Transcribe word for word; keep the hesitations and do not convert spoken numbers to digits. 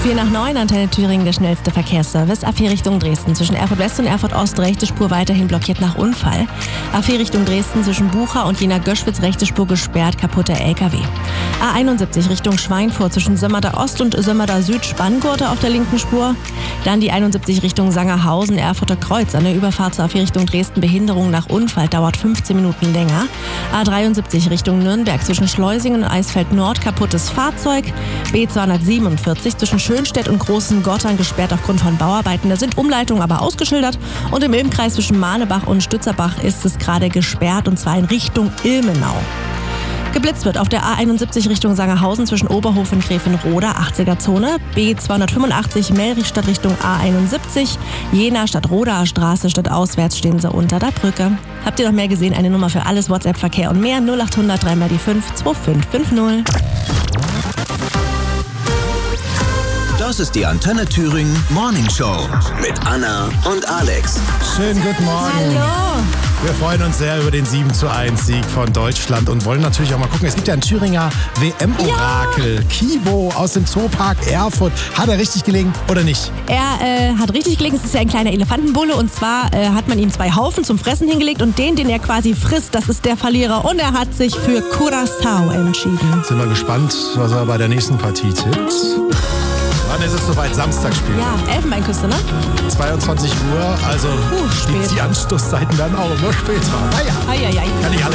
vier nach neun, Antenne Thüringen, der schnellste Verkehrsservice. A vier Richtung Dresden. Zwischen Erfurt West und Erfurt Ost rechte Spur weiterhin blockiert nach Unfall. A vier Richtung Dresden zwischen Bucha und Jena Göschwitz rechte Spur gesperrt, kaputter L K W. A einundsiebzig Richtung Schweinfurt zwischen Sömmerda Ost und Sömmerda Süd, Spanngurte auf der linken Spur. Dann die einundsiebzig Richtung Sangerhausen, Erfurter Kreuz. An der Überfahrt zur A vier Richtung Dresden Behinderung nach Unfall, dauert fünfzehn Minuten länger. A dreiundsiebzig Richtung Nürnberg zwischen Schleusingen und Eisfeld Nord, kaputtes Fahrzeug. B zweihundertsiebenundvierzig zwischen Schönstedt und Großen Gottern gesperrt aufgrund von Bauarbeiten. Da sind Umleitungen aber ausgeschildert. Und im Ilmkreis zwischen Mahnebach und Stützerbach ist es gerade gesperrt, und zwar in Richtung Ilmenau. Geblitzt wird auf der A einundsiebzig Richtung Sangerhausen zwischen Oberhof und Gräfenroda, achtziger Zone. B zweihundertfünfundachtzig Melrichstadt Richtung A einundsiebzig. Jena statt Rodaer Straße statt auswärts stehen sie unter der Brücke. Habt ihr noch mehr gesehen? Eine Nummer für alles, WhatsApp-Verkehr und mehr. null acht hundert drei mal die fünf zwei fünf fünf null. Das ist die Antenne Thüringen Morning Show mit Anna und Alex. Schönen guten Morgen. Hallo. Wir freuen uns sehr über den sieben zu eins Sieg von Deutschland und wollen natürlich auch mal gucken. Es gibt ja ein Thüringer W M-Orakel. Ja. Kibo aus dem Zoopark Erfurt. Hat er richtig gelegen oder nicht? Er äh, hat richtig gelegen. Es ist ja ein kleiner Elefantenbulle. Und zwar äh, hat man ihm zwei Haufen zum Fressen hingelegt. Und den, den er quasi frisst, das ist der Verlierer. Und er hat sich für Curaçao entschieden. Sind wir gespannt, was er bei der nächsten Partie tippt. Wann ist es soweit? Samstagspiel. Ja, Elfenbeinküste, ne? zweiundzwanzig Uhr, also uh, die Anstoßzeiten werden auch immer später. Naja, ei, ei, ei. Kann nicht alles